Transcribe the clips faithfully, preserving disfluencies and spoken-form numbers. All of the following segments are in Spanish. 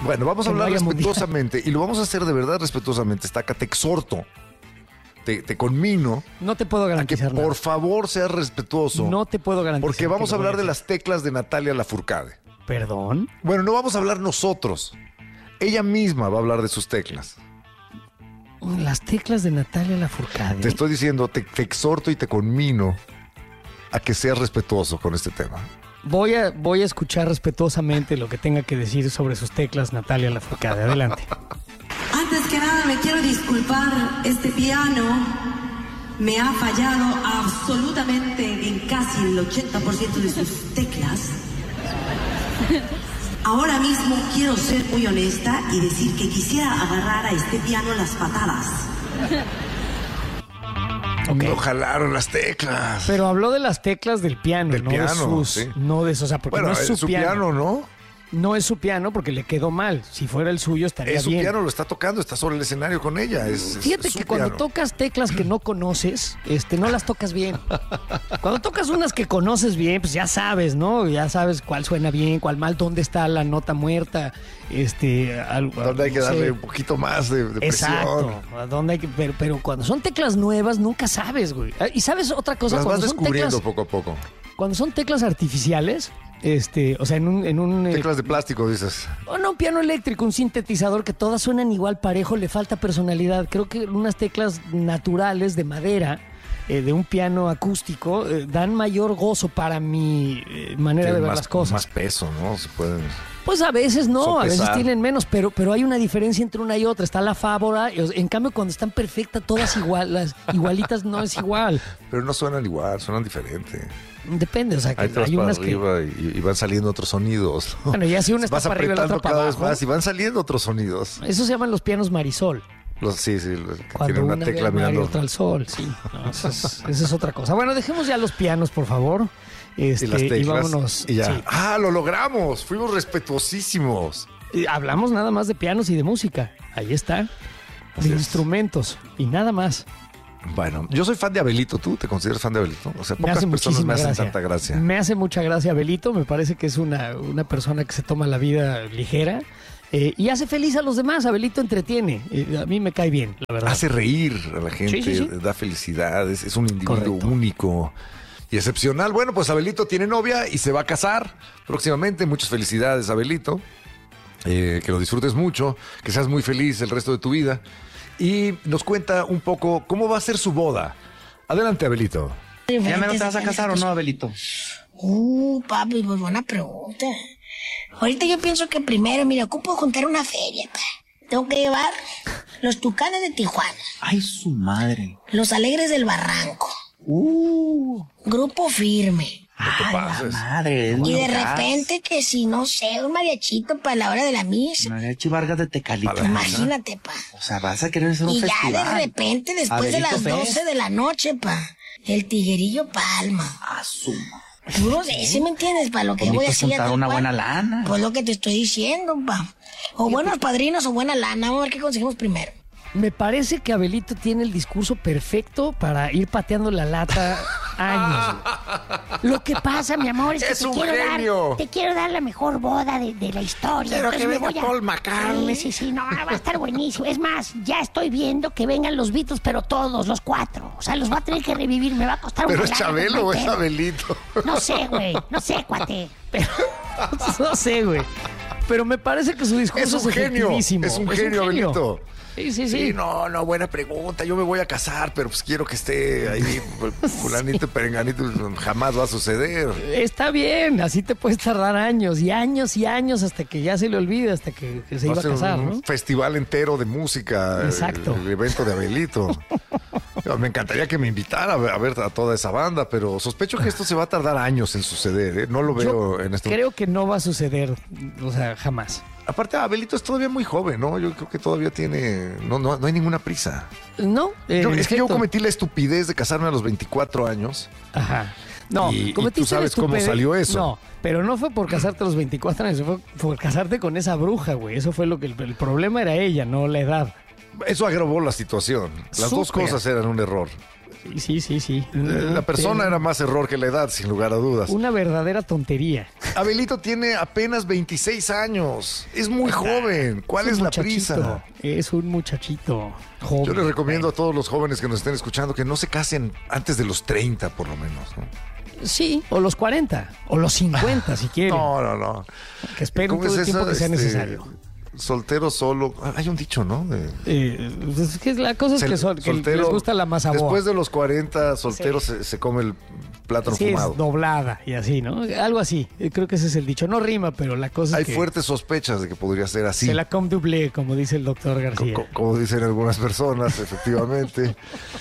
Bueno, vamos a Que no hablar haya respetuosamente y lo vamos a hacer de verdad respetuosamente. Estaca, te exhorto, te, te conmino No te puedo a que garantizar nada. por favor seas respetuoso. No te puedo garantizar. Porque vamos que a lo voy hablar de hacer. las teclas de Natalia Lafourcade. ¿Perdón? Bueno, no vamos a hablar nosotros. Ella misma va a hablar de sus teclas. Las teclas de Natalia Lafourcade. Te estoy diciendo, te, te exhorto y te conmino a que seas respetuoso con este tema. Voy a, voy a escuchar respetuosamente lo que tenga que decir sobre sus teclas Natalia Lafourcade. Adelante. Antes que nada me quiero disculpar, este piano me ha fallado absolutamente en casi el ochenta por ciento de sus teclas. Ahora mismo quiero ser muy honesta y decir que quisiera agarrar a este piano las patadas. Okay. No jalaron las teclas. Pero habló de las teclas del piano, Del no piano, de sus, sí. no de esos, o sea, porque Bueno, no es su, su piano. piano, ¿no? No es su piano porque le quedó mal. Si fuera el suyo estaría Es su bien. piano, lo está tocando, está sobre el escenario con ella. Es, es Fíjate su que cuando piano. tocas teclas que no conoces, este, no las tocas bien. Cuando tocas unas que conoces bien, pues ya sabes, ¿no? Ya sabes cuál suena bien, cuál mal, dónde está la nota muerta, este, algo, Donde hay que no sé. darle un poquito más de, de presión. Exacto. ¿A dónde hay que, pero, pero cuando son teclas nuevas, nunca sabes, güey. Y sabes otra cosa, Las vas cuando son descubriendo teclas, poco a poco. cuando son teclas artificiales, este, o sea, en un, en un eh, Teclas de plástico, dices. o no, un piano eléctrico, un sintetizador que todas suenan igual parejo, le falta personalidad. Creo que unas teclas naturales de madera, eh, de un piano acústico, eh, dan mayor gozo para mi eh, manera de Tienen ver más, las cosas. más peso, ¿no? Se pueden... Pues a veces no, Son a veces pesar. tienen menos, pero, pero hay una diferencia entre una y otra. Está la fábora, y, o sea, en cambio cuando están perfectas, todas igual, las igualitas no es igual. Pero no suenan igual, suenan diferente. Depende, o sea, que Ahí te vas hay para unas que... arriba y, y van saliendo otros sonidos, ¿no? Bueno, ya si una está Vas para arriba y la apretando otra para cada vez abajo. más y van saliendo otros sonidos. Eso se llaman los pianos Marisol. Los, sí, sí, los que Cuando tienen una una tecla ve al mar y mirando. otra al sol, sí. No, esa, es, esa es otra cosa. Bueno, dejemos ya los pianos, por favor. Este, Y las teclas. y vámonos. Y ya. Sí. ¡Ah, lo logramos! Fuimos respetuosísimos. Y hablamos nada más de pianos y de música. Ahí está. Así De es. instrumentos y nada más. Bueno, yo soy fan de Abelito. ¿Tú te consideras fan de Abelito? O sea, Me pocas hace personas muchísima me hacen gracia. tanta gracia. Me hace mucha gracia Abelito. Me parece que es una, una persona que se toma la vida ligera eh, y hace feliz a los demás. Abelito entretiene. Eh, a mí me cae bien, la verdad. Hace reír a la gente, Sí, sí, sí. da felicidad, es, es un individuo Correcto. único y excepcional. Bueno, pues Abelito tiene novia y se va a casar próximamente. Muchas felicidades, Abelito. Eh, que lo disfrutes mucho, que seas muy feliz el resto de tu vida. Y nos cuenta un poco cómo va a ser su boda. Adelante, Abelito. ¿Ya me te vas a casar o no, Abelito? Uh, papi, pues buena pregunta. Ahorita yo pienso que primero, mira, ocupo juntar una feria, pa. Tengo que llevar los Tucanes de Tijuana, Ay, su madre. los Alegres del Barranco, Uh. Grupo Firme. te Ay, la pases. madre. es Y muy de local. repente que si, no sé, un mariachito para la hora de la misa. Mariachi Vargas de Tecalitlán. Para- Imagínate, pa. O sea, vas a querer hacer un Y ya festival. de repente, después de Abelito las Fest. doce de la noche, pa, el Tiguerillo Palma. A su madre. Tú no sé, ¿sí me entiendes? Para lo que voy a Necesitas hacer. juntar una buena lana. Pues lo que te estoy diciendo, pa. O buenos padrinos o buena lana. Vamos a ver qué conseguimos primero. Me parece que Abelito tiene el discurso perfecto para ir pateando la lata años. Lo que pasa, mi amor, es que Es te un quiero genio. dar, te quiero dar la mejor boda de, de la historia. Quiero Entonces que me venga voy a- Paul McCartney. Sí, sí, sí, no, va a estar buenísimo. Es más, ya estoy viendo que vengan los Beatles, pero todos, los cuatro. O sea, los va a tener que revivir, me va a costar ¿Pero una es lana Chabelo o es completera. Abelito? No sé, güey, no sé, cuate. Pero, no sé, güey. Pero me parece que su discurso Es es, un genio. efectivísimo. Es un genio, Abelito. Sí, sí, Sí, sí. no, no, buena pregunta. Yo me voy a casar, pero pues quiero que esté ahí fulanito, perenganito. Jamás va a suceder. Está bien, así te puedes tardar años y años y años hasta que ya se le olvide, hasta que, que se Va iba a ser casar, un ¿no? festival entero de música. Exacto. El, el evento de Abelito. Me encantaría que me invitara a ver, a ver a toda esa banda, pero sospecho que esto se va a tardar años en suceder. ¿eh? No lo veo Yo en este creo que no va a suceder, o sea, jamás. Aparte, Abelito es todavía muy joven, ¿no? Yo creo que todavía tiene... No, no, no hay ninguna prisa. No, eh, Yo- en es que yo efecto. cometí la estupidez de casarme a los veinticuatro años. Ajá. No, Y- y cometiste tú sabes la cómo estupidez- salió eso. No, pero no fue por casarte a los veinticuatro años, fue por casarte con esa bruja, güey. Eso fue lo que el, el problema era ella, no la edad. Eso agravó la situación. Las dos Súper. cosas eran un error. Sí, sí, sí, sí. La persona Sí. era más error que la edad, sin lugar a dudas. Una verdadera tontería. Abelito tiene apenas veintiséis años. Es muy joven. ¿Cuál es un la muchachito, prisa? Es un muchachito joven. Yo les recomiendo a todos los jóvenes que nos estén escuchando que no se casen antes de los treinta, por lo menos, ¿no? Sí, o los cuarenta, o los cincuenta, si quieren. No, no, no. Que esperen ¿Cómo todo es el tiempo eso? que sea Este, necesario. Soltero solo. Ah, hay un dicho, ¿no? De- Eh, pues, que la cosa es que, son, que soltero- les gusta la masa boa. Después de los cuarenta, soltero se, se come el plátano Sí, fumado. es doblada y así, ¿no? Algo así. Eh, Creo que ese es el dicho. No rima, pero la cosa Hay es que fuertes sospechas de que podría ser así. se la com doublé, como dice el doctor García. Co- como dicen algunas personas, efectivamente.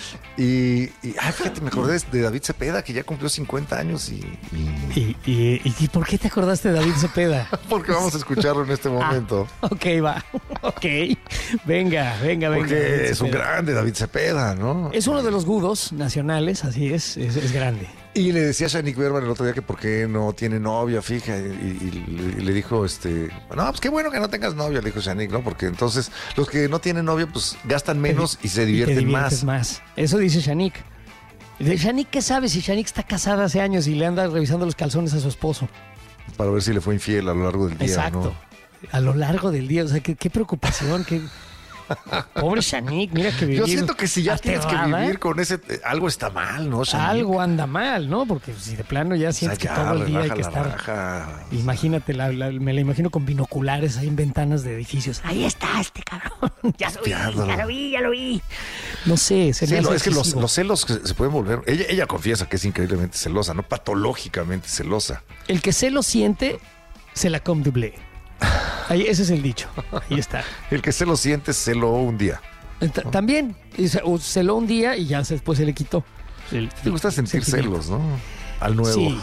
Y, y ah, fíjate, me acordé de David Cepeda, que ya cumplió cincuenta años y, y- ¿Y, y, y- y por qué te acordaste de David Cepeda? porque vamos a escucharlo en este momento. Ok, va. Ok. Venga, venga, venga. Porque David es un Cepeda. grande David Cepeda, ¿no? Es uno de los gudos nacionales, así es, es, es grande. Y le decía a Shanique Berman el otro día que por qué no tiene novia, fija, y, y- y le, y le dijo, este, no, pues qué bueno que no tengas novia, le dijo Shanique, ¿no? Porque entonces los que no tienen novia, pues gastan menos y se Y te divierten diviertes más. más. Eso dice Shanique. De Shanique, ¿qué sabe si Shanique está casada hace años y le anda revisando los calzones a su esposo? Para ver si le fue infiel a lo largo del día, Exacto. ¿no? A lo largo del día, o sea, qué, qué preocupación, qué... Pobre Shanique, mira que vivir Yo siento que si ya tienes que aterrada, vivir con ese, eh, algo está mal, ¿no, Shanique? algo anda mal, ¿no? Porque si de plano ya O sea, sientes que ya, todo el día hay relaja que la estar... raja. Imagínate, la- la- me la imagino con binoculares ahí en ventanas de edificios. Ahí está este cabrón. Ya lo vi, Espiándolo. ya lo vi, ya lo vi. No sé, se me Sí, hace no, es que los, excesivo. los celos se se pueden volver. Ella, ella confiesa que es increíblemente celosa, no patológicamente celosa. El que se lo siente, se la com doublé. Ahí, ese es el dicho. Ahí está. El que se lo siente, se lo un día. Ent- También, y se- o celó un día y ya se- después se le quitó. El- Te gusta sentir sentimiento. celos, ¿no? Al nuevo. Sí.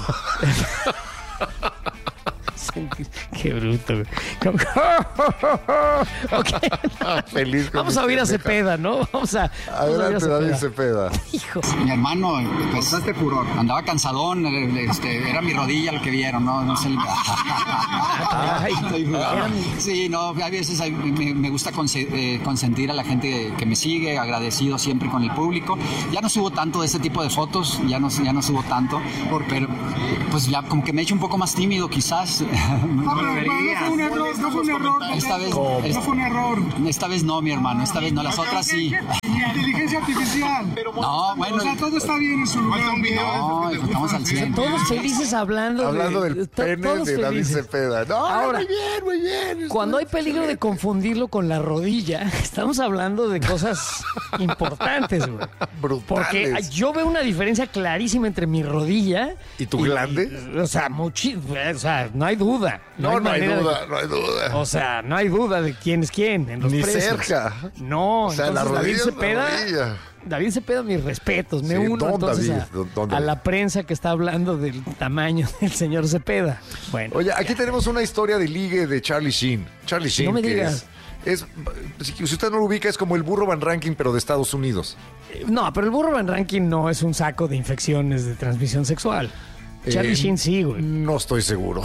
Sentir- Qué bruto. güey. Como- Ok. Feliz con Vamos mi a oír a pendeja. Cepeda, ¿no? Vamos a, vamos a oír a Adelante, David Cepeda. Cepeda. Hijo. Mi hermano, pasaste furor. Andaba cansadón, eh, este, era mi rodilla lo que vieron, ¿no? No sé. el- Ay, era mi- Sí, no, a veces hay- me, me gusta conse- eh, consentir a la gente que me sigue, agradecido siempre con el público. Ya no subo tanto de ese tipo de fotos, ya no, ya no subo tanto, pero pues ya como que me he hecho un poco más tímido quizás. No, pero, pero no fue un error, no fue un error. Esta vez, No fue un error. esta vez no, mi hermano, esta vez no, las otras sí. Inteligencia artificial. No, bueno. O sea, todo está bien en su lugar. No, estamos al cien. Todos felices hablando, Hablando de, del to- pene todos de David felices. Cepeda. No, Ahora, muy bien, muy bien. Cuando hay peligro de confundirlo con la rodilla, estamos hablando de cosas importantes, güey. Brutales. Porque yo veo una diferencia clarísima entre mi rodilla ¿Y tu glande? y- o sea, muchi- o sea, no hay duda. No, no hay manera de- duda, no hay duda. O sea, no hay duda de quién es quién en los Ni precios. cerca. No, O sea, entonces la rodilla David es la Cepeda, rodilla. David Cepeda, mis respetos. Me Sí, uno don entonces David, a, don- don a David. la prensa que está hablando del tamaño del señor Cepeda. Bueno, Oye, aquí tenemos una historia de ligue de Charlie Sheen. Charlie Sheen, No me que digas. es, es- si usted no lo ubica, es como el burro Van Ranking, pero de Estados Unidos. no, pero el burro Van Ranking no es un saco de infecciones de transmisión sexual. Charlie Eh, Sheen sí, güey. No estoy seguro.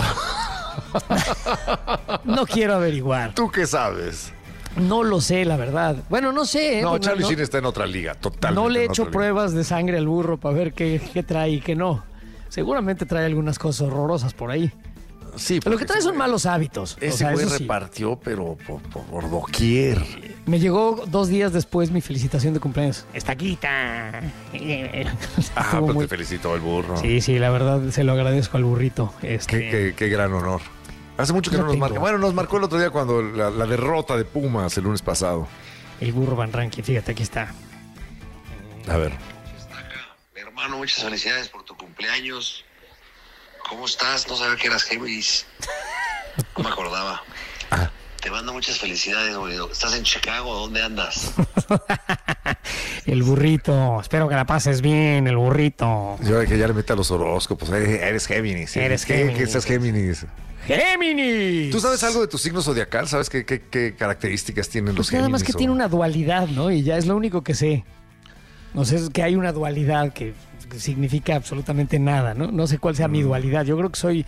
No quiero averiguar. ¿Tú qué sabes? No lo sé, la verdad. Bueno, no sé. ¿eh? No, Porque Charlie no, Sheen está en otra liga, totalmente. no le he en hecho otra liga. pruebas de sangre al burro para ver qué, qué trae y qué no. Seguramente trae algunas cosas horrorosas por ahí. Sí, Pero lo que porque trae ese son güey- malos hábitos. Ese O sea, güey eso sí. repartió, pero por, por, por doquier. Me llegó dos días después mi felicitación de cumpleaños. Estaquita. Ah, Estuvo pero muy- te felicito el burro. Sí, sí, la verdad se lo agradezco al burrito. Este, Qué, qué- qué gran honor. Hace mucho que Yo no nos tengo. marca. Bueno, nos marcó el otro día cuando la, la derrota de Pumas el lunes pasado. El burro Van Ranking, fíjate, aquí está. A ver. Mi hermano, muchas felicidades por tu cumpleaños. ¿Cómo estás? No sabía que eras Géminis. No me acordaba. Te mando muchas felicidades, güey. ¿Estás en Chicago? ¿Dónde andas? El burrito, espero que la pases bien, el burrito. Yo que ya le mete a los horóscopos. Eh, Eres Géminis. Eres ¿Qué, Géminis. ¿Qué estás Géminis? ¡Géminis! ¿Tú sabes algo de tu signo zodiacal? ¿Sabes qué, qué- qué características tienen los Pues nada Géminis? más que o- tiene una dualidad, ¿no? Y ya es lo único que sé. No sé, es que hay una dualidad que, que significa absolutamente nada, ¿no? No sé cuál sea Mm. mi dualidad. Yo creo que soy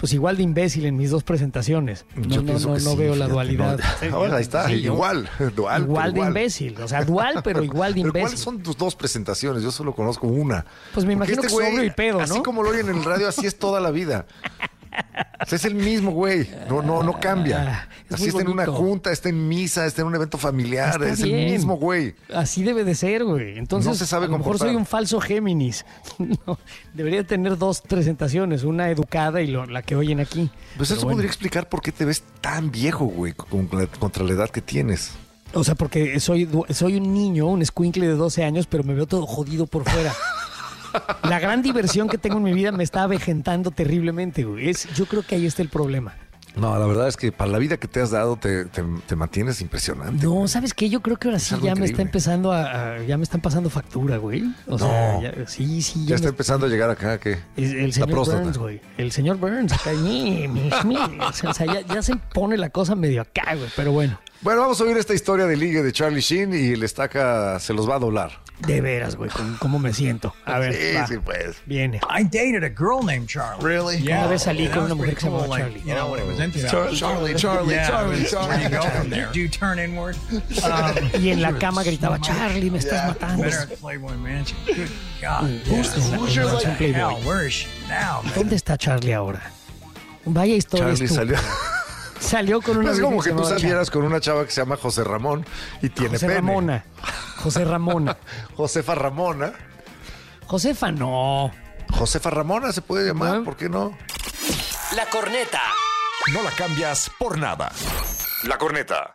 pues igual de imbécil en mis dos presentaciones. No, Yo no, pienso no, que no sí, veo la fíjate, dualidad. no. Ahora ahí está, Sí, igual, dual. Igual de igual. imbécil, o sea, dual, pero igual de Pero imbécil. ¿cuáles son tus dos presentaciones? Yo solo conozco una. Pues me Porque imagino que güey, sobrio y pedo, ¿no? Así como lo oyen en el radio, así es toda la vida. O sea, es el mismo, güey. No, no, no cambia. Es Así muy está en una bonito. junta, está en misa, está en un evento familiar. Está es bien. el mismo, güey. Así debe de ser, güey. Entonces, No se sabe a lo mejor comportar. soy un falso Géminis. No, debería tener dos presentaciones, una educada y lo- la que oyen aquí. Pues Pero eso bueno. podría explicar por qué te ves tan viejo, güey, con la- contra la edad que tienes. O sea, porque soy, du- soy un niño, un escuincle de doce años, pero me veo todo jodido por fuera. La gran diversión que tengo en mi vida me está avejentando terriblemente, güey. Es, yo creo que ahí está el problema. No, la verdad es que para la vida que te has dado te, te- te mantienes impresionante. No, güey. ¿sabes qué? Yo creo que ahora Es sí algo ya me está increíble. empezando a, a- ya me están pasando factura, güey. O No. sea, ya- sí, sí. Ya está me- empezando a llegar acá, ¿qué? es el La señor próstata. Burns, güey. El señor Burns, acá. mi, mi, mi. O sea, ya, ya se pone la cosa medio acá, güey. Pero bueno, Bueno, vamos a oír esta historia de ligue de Charlie Sheen y el estaca se los va a doblar. de veras, güey, con cómo me siento. A ver, Sí, va. sí, pues. Viene. I dated a girl named Charlie. Really? Una vez salí That con was una mujer pretty que se llamaba cool, like, Charlie. You know, when it was into that. Charlie, Charlie, Charlie, Yeah, Charlie, it was- Charlie. where you go from there. Do you turn inward? Um, Y en la cama gritaba, Charlie, me estás matando. better at Playboy Mansion. Good God. Who's the- Who's your who's like Playboy? hell? Where is she now, man? ¿Dónde está Charlie ahora? Vaya historia Charlie estúpida. salió. Salió con una Es vieja como se que tú llamaba salieras con una chava que se llama José Ramón y tiene José pene. Ramona. José Ramona. Josefa Ramona. Josefa, no. Josefa Ramona se puede llamar, No. ¿por qué no? La corneta. No la cambias por nada. La corneta.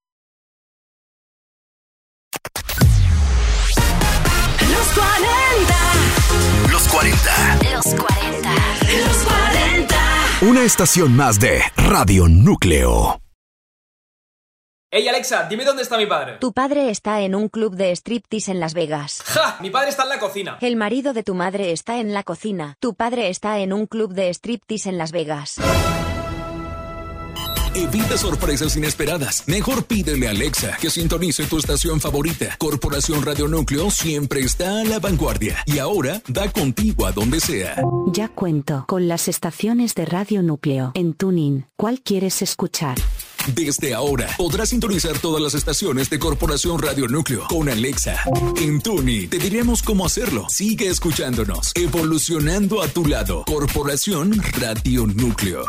Los cuarenta. Los cuarenta. Los cuarenta. Los cuarenta. Una estación más de Radio Núcleo. Ey, Alexa, dime dónde está mi padre. Tu padre está en un club de striptease en Las Vegas. ¡Ja! Mi padre está en la cocina. El marido de tu madre está en la cocina. Tu padre está en un club de striptease en Las Vegas. Evita sorpresas inesperadas. Mejor pídele a Alexa que sintonice tu estación favorita. Corporación Radio Núcleo siempre está a la vanguardia. Y ahora va contigo a donde sea. Ya cuento con las estaciones de Radio Núcleo en TuneIn. ¿Cuál quieres escuchar? Desde ahora podrás sintonizar todas las estaciones de Corporación Radio Núcleo con Alexa. En TuneIn te diremos cómo hacerlo. Sigue escuchándonos. Evolucionando a tu lado. Corporación Radio Núcleo.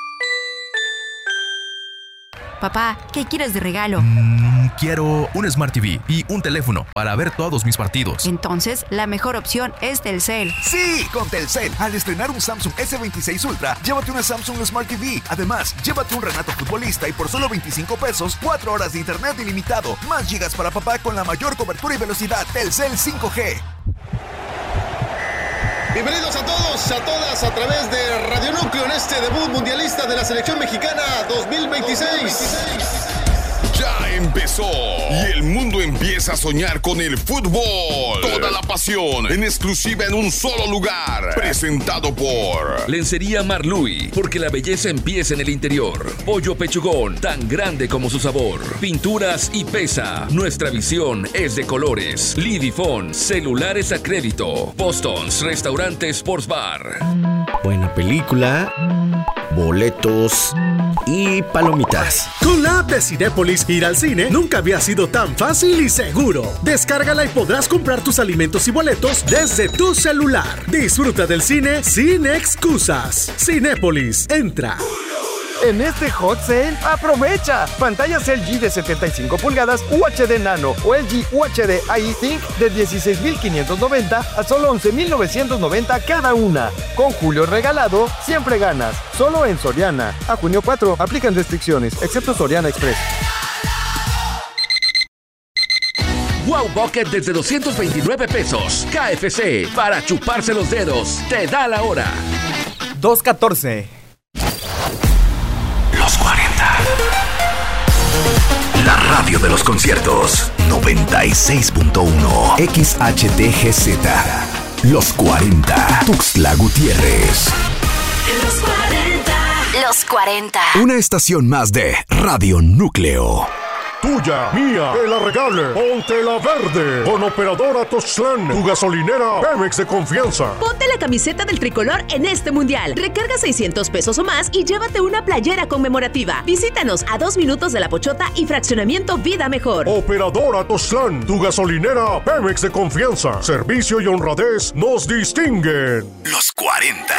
Papá, ¿qué quieres de regalo? Mm, quiero un Smart T V y un teléfono para ver todos mis partidos. Entonces, la mejor opción es Telcel. Sí, con Telcel. Al estrenar un Samsung ese veintiséis Ultra, llévate una Samsung Smart T V. Además, llévate un Renato Futbolista y por solo veinticinco pesos, cuatro horas de internet ilimitado. Más gigas para papá con la mayor cobertura y velocidad. Telcel cinco G. Bienvenidos a todos, a todas, a través de Radio Núcleo en este debut mundialista de la selección mexicana dos mil veintiséis. Ya empezó y el mundo empieza a soñar con el fútbol. Toda la pasión en exclusiva en un solo lugar. Presentado por Lencería Marluy, porque la belleza empieza en el interior. Pollo Pechugón, tan grande como su sabor. Pinturas y pesa. Nuestra visión es de colores. Lidifón, celulares a crédito. Boston's Restaurante Sports Bar. Buena película, boletos y palomitas. Con la app de Cinépolis, ir al cine nunca había sido tan fácil y seguro. Descárgala y podrás comprar tus alimentos y boletos desde tu celular. Disfruta del cine sin excusas. Cinépolis, entra. En este hot sale, aprovecha pantallas L G de setenta y cinco pulgadas U H D Nano o L G U H D iThink de dieciséis mil quinientos noventa a solo once mil novecientos noventa cada una. Con Julio regalado, siempre ganas. Solo en Soriana. A junio cuatro, aplican restricciones, excepto Soriana Express. Wow Bucket desde doscientos veintinueve pesos. K F C, para chuparse los dedos. Te da la hora. dos catorce. Los cuarenta. La radio de los conciertos. noventa y seis punto uno. X H T G Z. Los cuarenta. Tuxtla Gutiérrez. Los cuarenta. Los cuarenta. Una estación más de Radio Núcleo. tuya, mía, que la regale. Ponte la verde. Con Operadora Toztlán, tu gasolinera Pemex de confianza. Ponte la camiseta del tricolor en este mundial. Recarga seiscientos pesos o más y llévate una playera conmemorativa. Visítanos a dos minutos de La Pochota y Fraccionamiento Vida Mejor. Operadora Toztlán, tu gasolinera Pemex de confianza. Servicio y honradez nos distinguen. Los cuarenta.